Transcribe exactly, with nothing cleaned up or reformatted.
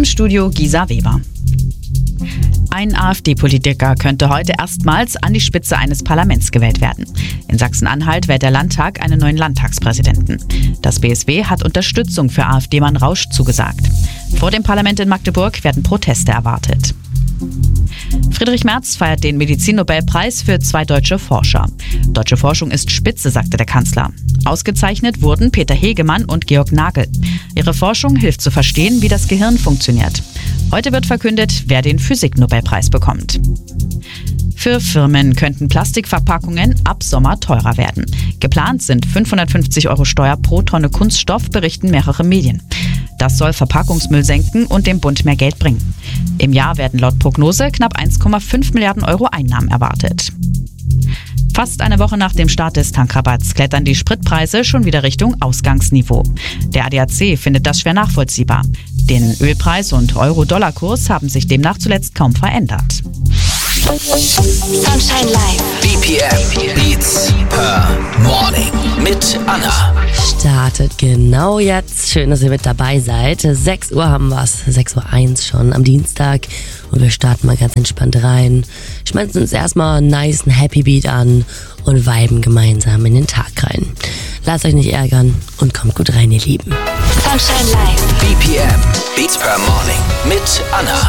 Im Studio Gisa Weber. Ein AfD-Politiker könnte heute erstmals an die Spitze eines Parlaments gewählt werden. In Sachsen-Anhalt wählt der Landtag einen neuen Landtagspräsidenten. Das B S W hat Unterstützung für AfD-Mann Rausch zugesagt. Vor dem Parlament in Magdeburg werden Proteste erwartet. Friedrich Merz feiert den Medizinnobelpreis für zwei deutsche Forscher. Deutsche Forschung ist Spitze, sagte der Kanzler. Ausgezeichnet wurden Peter Hegemann und Georg Nagel. Ihre Forschung hilft zu verstehen, wie das Gehirn funktioniert. Heute wird verkündet, wer den Physiknobelpreis bekommt. Für Firmen könnten Plastikverpackungen ab Sommer teurer werden. Geplant sind fünfhundertfünfzig Euro Steuer pro Tonne Kunststoff, berichten mehrere Medien. Das soll Verpackungsmüll senken und dem Bund mehr Geld bringen. Im Jahr werden laut Prognose knapp eins Komma fünf Milliarden Euro Einnahmen erwartet. Fast eine Woche nach dem Start des Tankrabatts klettern die Spritpreise schon wieder Richtung Ausgangsniveau. Der A D A C findet das schwer nachvollziehbar. Den Ölpreis und Euro-Dollar-Kurs haben sich demnach zuletzt kaum verändert. Sunshine Live. B P M Beats per Morning mit Anna. Startet genau jetzt. Schön, dass ihr mit dabei seid. sechs Uhr haben wir es. sechs Uhr eins schon am Dienstag. Und wir starten mal ganz entspannt rein. Schmeißen uns erstmal einen nice Happy Beat an und viben gemeinsam in den Tag rein. Lasst euch nicht ärgern und kommt gut rein, ihr Lieben. Sunshine Live. B P M Beats per Morning mit Anna.